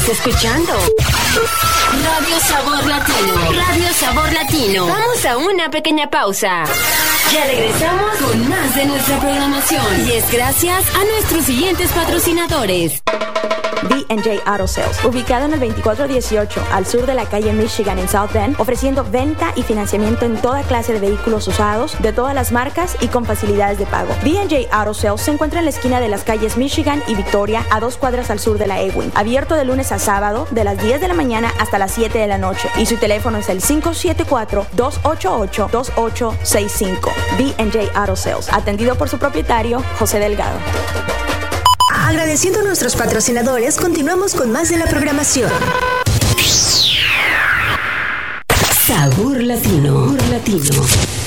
Estás escuchando Radio Sabor Latino. Radio Sabor Latino. Vamos a una pequeña pausa. Ya regresamos con más de nuestra programación. Y es gracias a nuestros siguientes patrocinadores. B&J Auto Sales, ubicado en el 2418 al sur de la calle Michigan en South Bend, ofreciendo venta y financiamiento en toda clase de vehículos usados, de todas las marcas y con facilidades de pago. B&J Auto Sales se encuentra en la esquina de las calles Michigan y Victoria, a 2 cuadras al sur de la Ewing. Abierto de lunes a sábado, de las 10 de la mañana hasta las 7 de la noche. Y su teléfono es el 574-288-2865. B&J Auto Sales, atendido por su propietario, José Delgado. Agradeciendo a nuestros patrocinadores, continuamos con más de la programación. Sabor Latino. Sabor Latino.